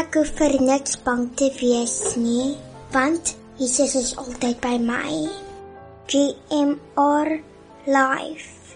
Ek hoef vir niks bang te wees nie, want Jesus is altyd by my. GMR Life.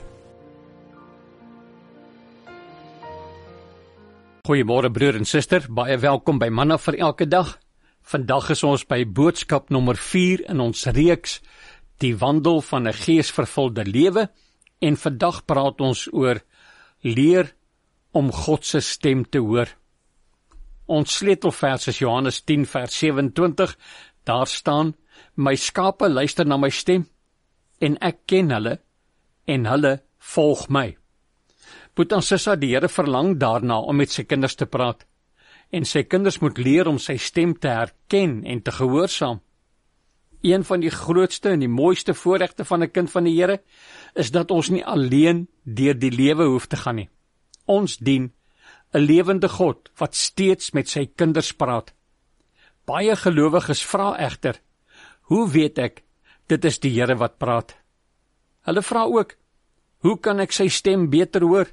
Goeiemôre broer en suster, baie welkom by Manna vir elke dag. Vandag is ons by boodskap nommer 4 in ons reeks, die wandel van 'n geesvervulde lewe, en vandag praat ons oor leer om God se stem te hoor. Ons sleutelvers is Johannes 10 vers 27, daar staan, my skape luister na my stem, en ek ken hulle, en hulle volg my. Boet en sissa, die Here verlang daarna om met sy kinders te praat, en sy kinders moet leer om sy stem te herken en te gehoorsaam. Een van die grootste en die mooiste voorregte van 'n kind van die Here, is dat ons nie alleen deur die lewe hoef te gaan nie. Ons dien 'n lewende God, wat steeds met sy kinders praat. Baie gelowiges vra egter, hoe weet ek, dit is die Here wat praat? Hulle vra ook, hoe kan ek sy stem beter hoor?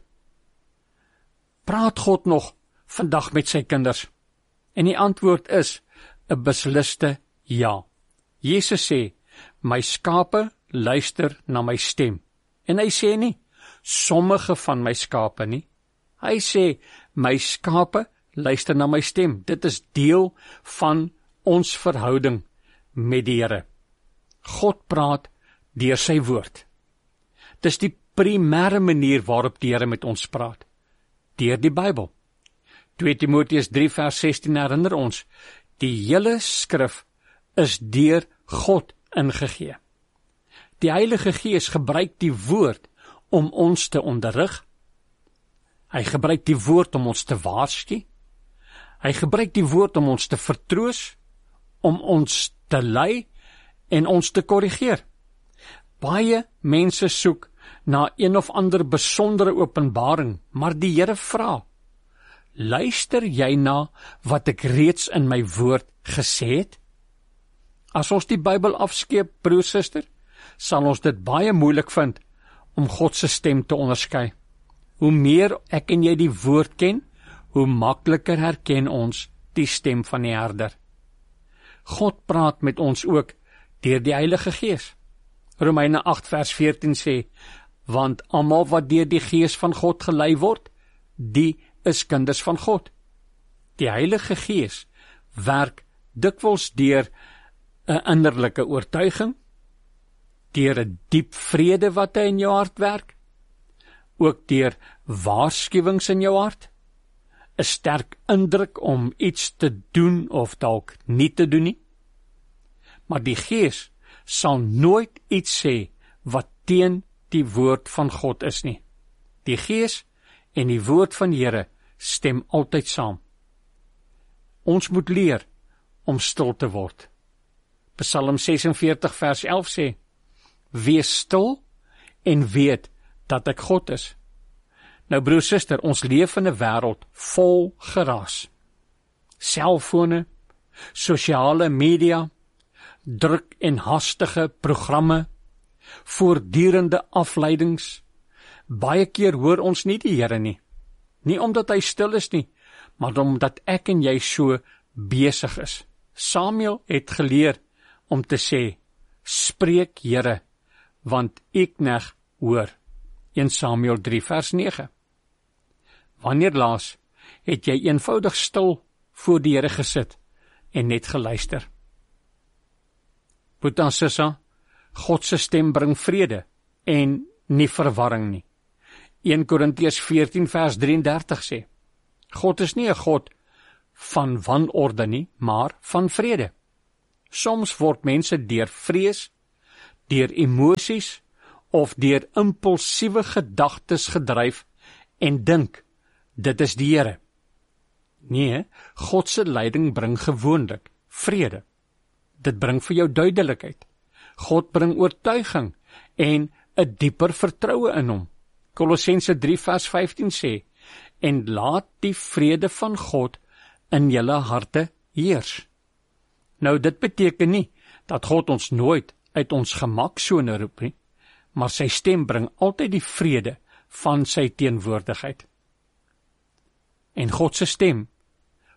Praat God nog vandag met sy kinders? En die antwoord is 'n besliste ja. Jesus sê, my skape luister na my stem. En hy sê nie, sommige van my skape nie. Hy sê, my skape luister na my stem. Dit is deel van ons verhouding met die Here. God praat deur sy woord. Dis die primêre manier waarop die Here met ons praat. Deur die Bybel. 2 Timoteus 3 vers 16 herinner ons, die hele skrif is deur God ingegee. Die Heilige Gees gebruik die woord om ons te onderrig. Hy gebruik die woord om ons te waarsku. Hy gebruik die woord om ons te vertroos, om ons te lei en ons te korrigeer. Baie mense soek na een of ander besondere openbaring, maar die Here vra, luister jy na wat ek reeds in my woord gesê het? As ons die Bybel afskeep, broer, suster, sal ons dit baie moeilik vind om God se stem te onderskei. Hoe meer ek en jy die woord ken, hoe makliker herken ons die stem van die herder. God praat met ons ook deur die Heilige Gees. Romeine 8 vers 14 sê, want almal wat deur die Gees van God gelei word, die is kinders van God. Die Heilige Gees werk dikwels deur 'n innerlike oortuiging, deur 'n diep vrede wat hy in jou hart werk, ook deur waarskuwings in jou hart, 'n sterk indruk om iets te doen of dalk nie te doen nie. Maar die Gees sal nooit iets sê wat teen die woord van God is nie. Die Gees en die woord van die Here stem altyd saam. Ons moet leer om stil te word. Psalm 46 vers 11 sê, wees stil en weet dat ek God is. Nou broer, suster, ons leef in 'n wêreld vol geraas. Selfone, sosiale media, druk en hastige programme, voortdurende afleidings. Baie keer hoor ons nie die Here nie. Nie omdat hy stil is nie, maar omdat ek en jy so besig is. Samuel het geleer om te sê, spreek Here, want u knegt hoor. 1 Samuel 3 vers 9. Wanneer laas het jy eenvoudig stil voor die Here gesit en net geluister? Boet en sissa, God se stem bring vrede en nie verwarring nie. 1 Korintiërs 14 vers 33 sê, God is nie 'n God van wanorde nie, maar van vrede. Soms word mense deur vrees, deur emosies of deur impulsiewe gedagtes gedryf en dink, dit is die Here. Nee, God se leiding bring gewoonlik vrede. Dit bring vir jou duidelikheid. God bring oortuiging en 'n dieper vertroue in hom. Kolossense 3 vers 15 sê, en laat die vrede van God in julle harte heers. Nou, dit beteken nie dat God ons nooit uit ons gemaksone roep nie, maar sy stem bring altyd die vrede van sy teenwoordigheid. En God se stem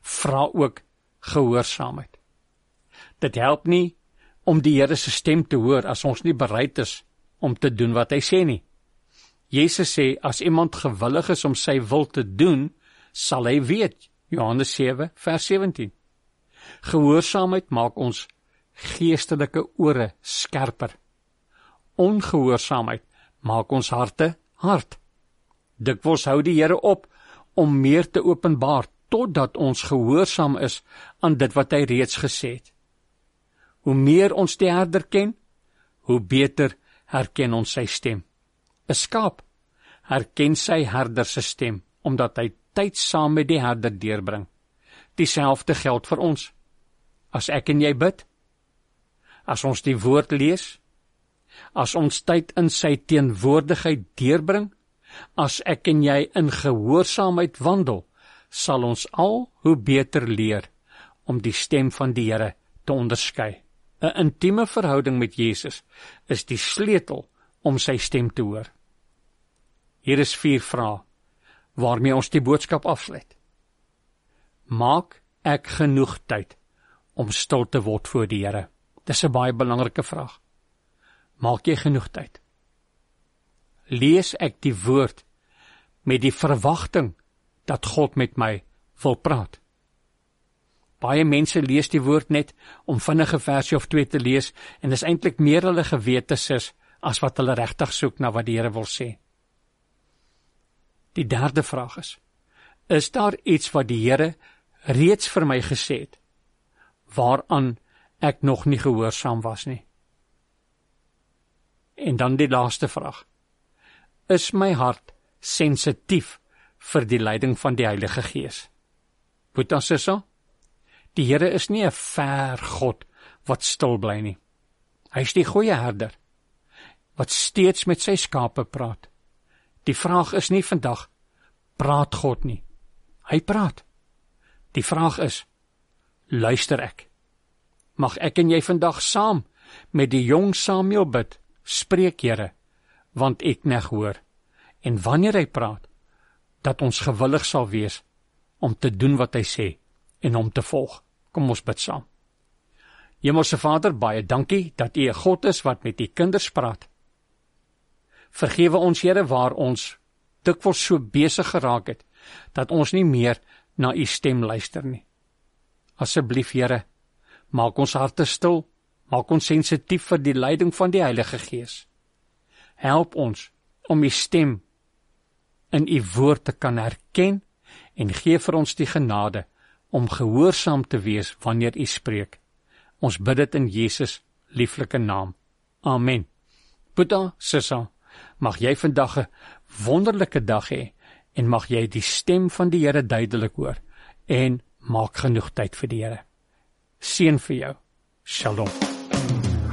vra ook gehoorsaamheid. Dit help nie om die Here se stem te hoor as ons nie bereid is om te doen wat hy sê nie. Jesus sê, as iemand gewillig is om sy wil te doen, sal hy weet. Johannes 7, vers 17. Gehoorsaamheid maak ons geestelike ore skerper. Ongehoorsaamheid maak ons harte hard. Dikwels hou die Here op om meer te openbaar, totdat ons gehoorsaam is aan dit wat hy reeds gesê het. Hoe meer ons die herder ken, hoe beter herken ons sy stem. 'n Skaap herken sy herder se stem, omdat hy tyd saam met die herder deurbring. Dieselfde geld vir ons. As ek en jy bid, as ons die woord lees, as ons tyd in sy teenwoordigheid deurbring, as ek en jy in gehoorsaamheid wandel, sal ons al hoe beter leer om die stem van die Here te onderskei. 'n Intieme verhouding met Jesus is die sleutel om sy stem te hoor. Hier is 4 vrae waarmee ons die boodskap afsluit. Maak ek genoeg tyd om stil te word voor die Here? Dis 'n baie belangrike vraag. Maak jy genoeg tyd? Lees ek die woord met die verwagting dat God met my wil praat? Baie mense lees die woord net om vinnige versie of 2 te lees, en is eintlik meer hulle gewetes is as wat hulle regtig soek na wat die Here wil sê. Die 3de vraag is daar iets wat die Here reeds vir my gesê het, waaraan ek nog nie gehoorsaam was nie? En dan die laaste vraag, is my hart sensitief vir die leiding van die Heilige Gees? Boeta sissa, die Here is nie 'n ver God wat stil bly nie. Hy is die goeie herder, wat steeds met sy skape praat. Die vraag is nie vandag, praat God nie? Hy praat. Die vraag is, luister ek? Mag ek en jy vandag saam met die jong Samuel bid, spreek Here, want ek neg hoor. En wanneer hy praat, dat ons gewillig sal wees om te doen wat hy sê en om te volg. Kom ons bid saam. Hemelse Vader, baie dankie dat U 'n God is wat met U kinders praat. Vergewe ons, Here, waar ons dikwels so besig geraak het, dat ons nie meer na U stem luister nie. Asseblief, Here, maak ons harte stil, maak ons sensitief vir die leiding van die Heilige Gees. Help ons om U stem in U woord te kan herken, en gee vir ons die genade om gehoorsaam te wees wanneer U spreek. Ons bid dit in Jesus lieflike naam. Amen. Boeta, sissa, mag jy vandag 'n wonderlike dag hê, en mag jy die stem van die Here duidelik hoor, en maak genoeg tyd vir die Here. Seën vir jou. Shalom.